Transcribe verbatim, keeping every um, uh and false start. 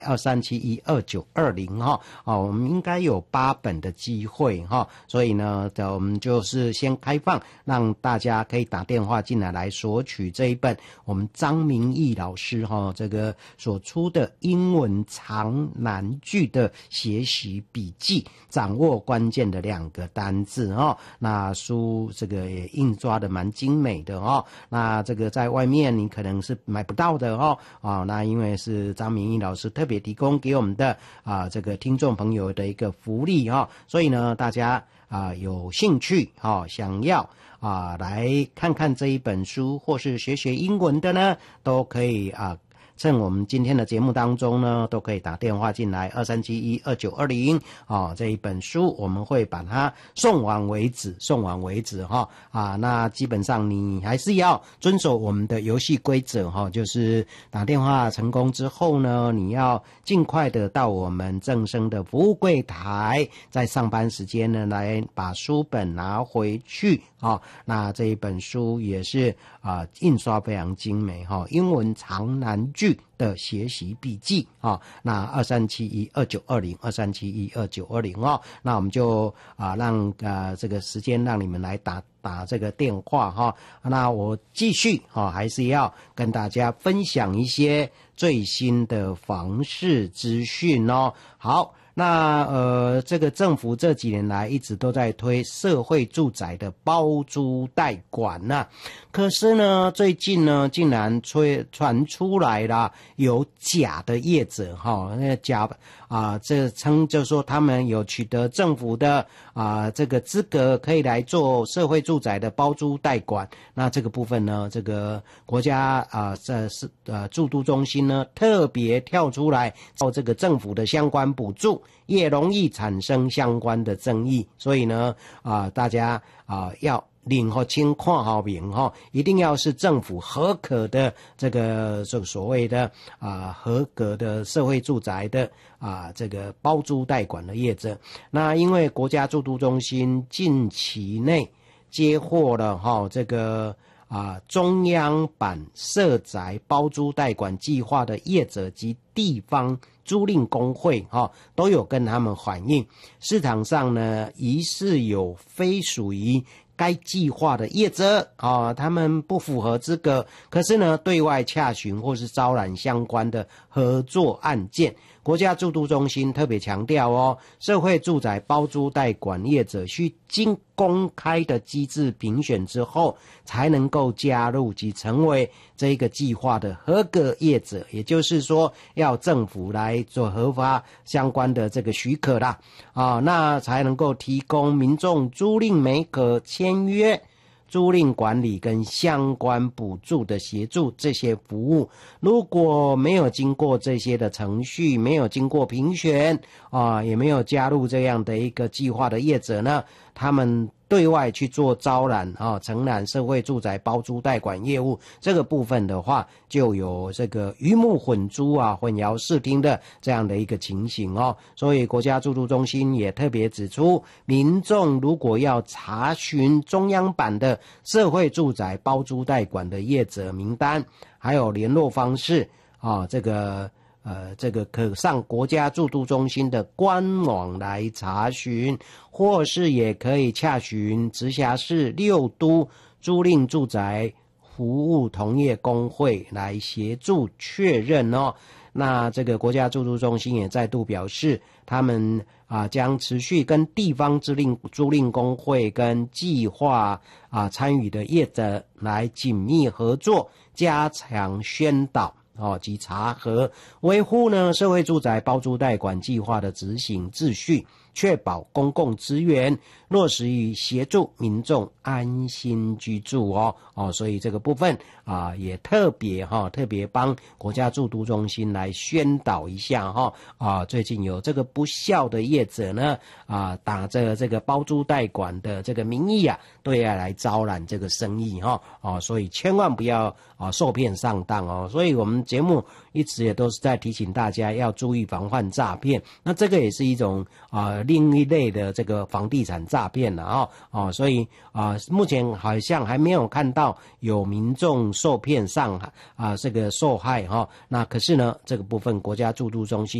二三七一二九二零哈，啊，我们应该有八本的机会哈，所以呢，我们就是先开放，让大家可以打电话进来来索取这一本我们张明义老师哈这个所出的英文长难句的学习笔记，掌握关键的两个单字哈。那书这个也印刷的蛮精美的哈，那这个在外面你可能是买不到的哈啊，那因为是张明义老师特别提供给我们的啊这个听众朋友的一个福利哈，所以呢大家啊有兴趣哈想要啊来看看这一本书或是学学英文的呢，都可以啊趁我们今天的节目当中呢，都可以打电话进来二三七一二九二零啊，这一本书我们会把它送完为止，送完为止哈啊。那基本上你还是要遵守我们的游戏规则哈，就是打电话成功之后呢，你要尽快的到我们正声的服务柜台，在上班时间呢来把书本拿回去啊。那这一本书也是啊印刷非常精美哈，英文长难句的学习笔记啊，那二三七一二九二零二三七一二九二零哦，那我们就啊让呃这个时间让你们来打打这个电话哈，那我继续哈还是要跟大家分享一些最新的房市资讯哦。好。那呃，这个政府这几年来一直都在推社会住宅的包租代管呐、啊，可是呢，最近呢，竟然吹传出来了有假的业者哈，那假啊，这称就说他们有取得政府的啊这个资格，可以来做社会住宅的包租代管。那这个部分呢，这个国家啊这是呃住都中心呢特别跳出来做这个政府的相关补助，也容易产生相关的争议，所以呢啊大家啊要领好清看好明哈，一定要是政府合可的这个这个所谓的啊合格的社会住宅的啊这个包租代管的业者。那因为国家住都中心近期内接获了哈这个啊中央版社宅包租代管计划的业者及地方租赁工会哈、哦、都有跟他们反映，市场上呢疑似有非属于该计划的业者啊、哦，他们不符合资格，可是呢对外洽询或是招揽相关的合作案件。国家住都中心特别强调哦，社会住宅包租代管业者需经公开的机制评选之后，才能够加入及成为这个计划的合格业者，也就是说要政府来做核发相关的这个许可啦，啊，那才能够提供民众租赁媒可签约租赁管理跟相关补助的协助这些服务。如果没有经过这些的程序，没有经过评选啊，也没有加入这样的一个计划的业者呢，他们对外去做招揽啊，承揽社会住宅包租代管业务，这个部分的话，就有这个鱼目混珠啊、混淆视听的这样的一个情形哦。所以国家住都中心也特别指出，民众如果要查询中央版的社会住宅包租代管的业者名单，还有联络方式啊，这个。呃，这个可上国家住都中心的官网来查询，或是也可以洽询直辖市六都租赁住宅服务同业工会来协助确认哦。那这个国家住都中心也再度表示，他们啊将持续跟地方租赁租赁工会跟计划啊参与的业者来紧密合作，加强宣导。哦，及查核，维护呢社会住宅包租代管计划的执行秩序，确保公共资源落实于协助民众安心居住哦哦，所以这个部分啊也特别哈、哦、特别帮国家住都中心来宣导一下哈、哦、啊，最近有这个不孝的业者呢啊打着这个包租代管的这个名义啊，对外来招揽这个生意哈哦，所以千万不要啊受骗上当哦，所以我们节目一直也都是在提醒大家要注意防范诈骗，那这个也是一种啊、呃、另一类的这个房地产诈骗了啊哦，所以啊、呃、目前好像还没有看到有民众受骗上啊、呃、这个受害哈、哦，那可是呢这个部分国家住都中心